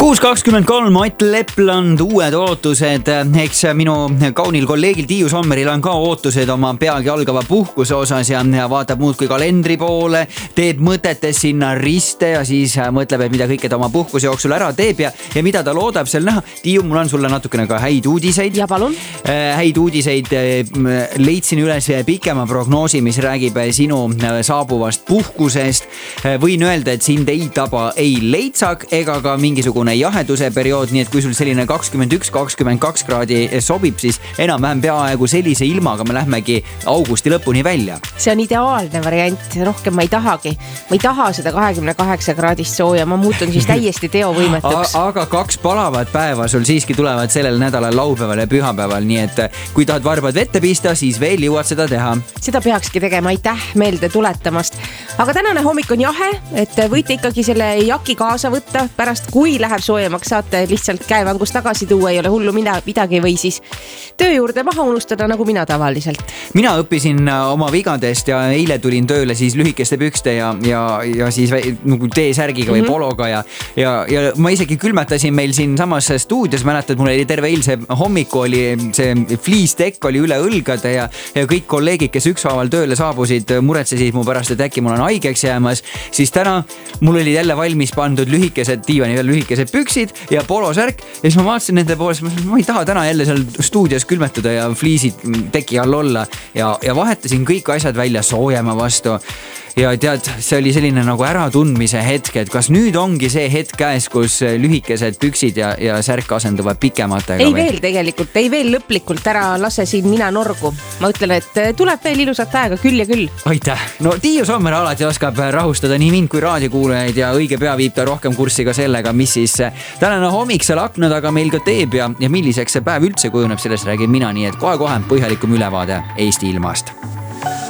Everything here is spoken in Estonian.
6.23 Mait Lepland, uued ootused. Eks minu kaunil kolleegil Tiiu Sommeril on ka ootused oma peagi algava puhkuse osas ja vaatab muudkui kalendri poole, teeb mõtetes sinna riste ja siis mõtleb, et mida kõike ta oma puhkuse jooksul ära teeb ja mida ta loodab seal näha. Tiiu, mul on sulle natukene ka häid uudiseid. Ja palun. Häid uudiseid. Leidsin üles pikema prognoosi, mis räägib sinu saabuvast puhkusest. Võin öelda, et sind ei taba ei leitsak ega ka mingisugune jaheduse periood, nii et kui sul selline 21-22 kraadi sobib, siis enam-vähem peaaegu sellise ilmaga me lähmegi augusti lõpuni välja. See on ideaalne variant, rohkem ma ei tahagi. Ma ei taha seda 28 kraadist sooja, ma muutun siis täiesti teovõimetuks. Aga 2 palavat päeva sul siiski tulevad sellel nädalal laupäeval ja pühapäeval, nii et kui tahad varbad vette pista, siis veel jõuad seda teha. Seda peakski tegema, aitäh meelde tuletamast. Aga tänane hommik on jahe, et võite ikkagi selle jaki kaasa võtta pärast, kui läheb soojemaks, saate lihtsalt käevangus tagasi tuua, ei ole hullu midagi või siis töö juurde maha unustada, nagu mina tavaliselt. Mina õppisin oma vigadest ja eile tulin tööle siis lühikeste pükste ja siis nagu T-särgiga või pologa ja ma isegi külmetasin meil siin samas stuudios, mäletad, mul oli terve eilse hommiku oli see fliistekk oli üle õlgade ja kõik kolleegid, kes ükshaaval tööle saabusid, muretsesid mu pärast, et äkki mul on haigeks jäämas, siis täna mul oli jälle valmis pandud lühikesed diivani veel lühikesed püksid ja polosärk ja siis ma vaatasin nende poole, ma ei taha täna jälle seal stuudios külmetada ja fliisid teki all olla ja vahetasin kõik asjad välja soojema vastu. Ja tead, see oli selline nagu äratundmise hetk, et kas nüüd ongi see hetk käes, kus lühikesed püksid ja särk asenduvad pikematega? Ei veel tegelikult, ei veel lõplikult ära lase siin mina norgu. Ma ütlen, et tuleb veel ilusat aega küll ja küll. Aitäh! No Tiiu Sommer alati oskab rahustada nii mind kui raadiokuulajaid ja õige pea viib ta rohkem kurssi ka sellega, mis siis tänane hommik seal akna taga meil ka teeb ja milliseks see päev üldse kujuneb, sellest räägin mina, nii et kohe põhjalikum ülevaade Eesti ilmast.